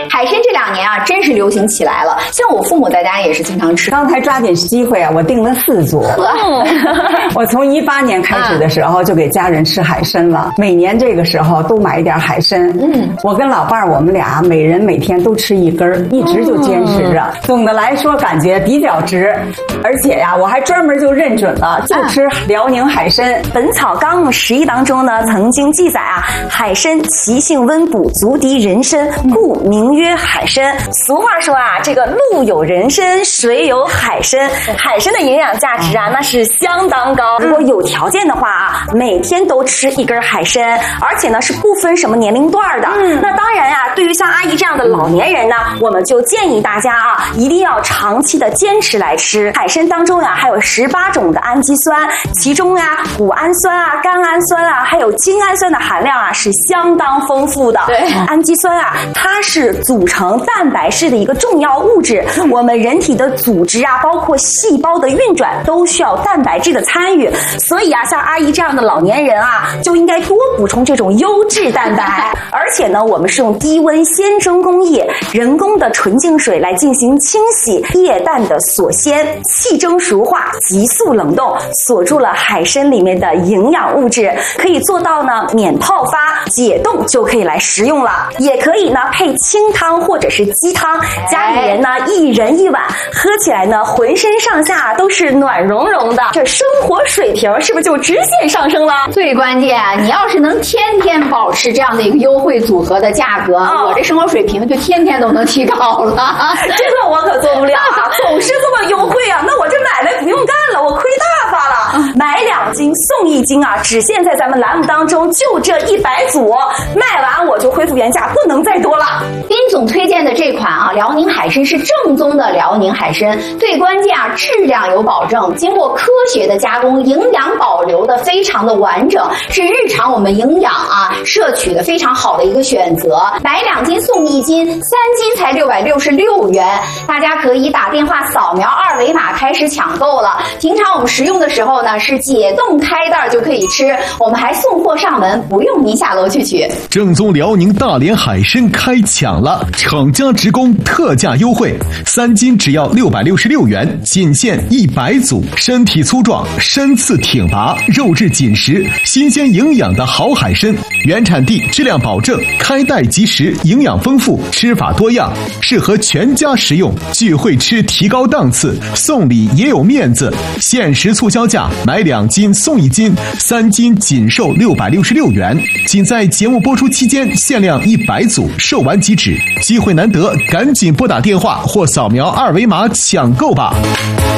海参这2年啊，真是流行起来了。像我父母在家也是经常吃。 刚才抓紧机会啊，我订了4组。我从18年开始的时候就给家人吃海参了，每年这个时候都买一点海参。我跟老伴儿我们俩每人每天都吃1根，一直就坚持着。总的来说感觉比较值，而且呀，我还专门就认准了，就吃辽宁海参。 《本草纲目11》当中呢，曾经记载啊，海参其性温补，足敌人参，故名曰海参。俗话说啊，这个陆有人参，水有海参。海参的营养价值啊，那是相当高。如果有条件的话啊，每天都吃1根海参，而且呢是不分什么年龄段的。那当然啊，对于像阿姨这样的老年人呢，我们就建议大家啊，一定要长期的坚持来吃。海参当中呀，还有18种的氨基酸，其中呀，谷氨酸啊、甘氨酸啊，还有精氨酸的含量啊，是相当丰富的。 对， 氨基酸啊，它是组成蛋白质的一个重要物质。我们人体的组织啊，包括细胞的运转，都需要蛋白质的参与。所以啊，像阿姨这样的老年人啊，就应该多补充这种优质蛋白。而且呢，我们是用低温鲜蒸工艺，人工的纯净水来进行清洗，液氮的锁鲜，气蒸熟化，急速冷冻，锁住了海参里面的营养物质，可以做到呢免泡发、解冻就可以来食用了。也可以呢配清汤或者是鸡汤，家里人呢1人1碗，喝起来呢浑身上下都是暖融融的，这生活水平是不是就直线上升了？ 最关键啊，你要是能天天保持这样的一个优惠组合的价格，我这生活水平就天天都能提高了。 这个我可做不了啊，总是这么优惠啊，那我这买卖不用干了，我亏大发了。买2斤送1斤啊，只限在咱们栏目当中，就这100组，卖完我就恢复原价，不能再多了。 丁总推荐的这款啊，辽宁海参是正宗的辽宁海参，最关键啊，质量有保证，经过科学的加工，营养保留的非常的完整，是日常我们营养啊摄取的非常好的一个选择。买2斤送1斤，3斤才666元，大家可以打电话扫描2维码开始抢购了。平常我们食用的时候呢，是解冻开袋就可以吃，我们还送货上门，不用您下楼去取。 正宗辽宁大连海参开抢了，厂家直供特价优惠，3斤只要666元，仅限100组。身体粗壮，身次挺拔，肉质紧实，新鲜营养的好海参，原产地，质量保证，开袋即食，营养丰富，吃法多样，适合全家食用。聚会吃提高档次，送礼也有面子。限时促销价，买2斤送1斤，3斤仅售666元。仅在节目播出期间限量100组，售完即止。机会难得，赶紧拨打电话或扫描2维码抢购吧。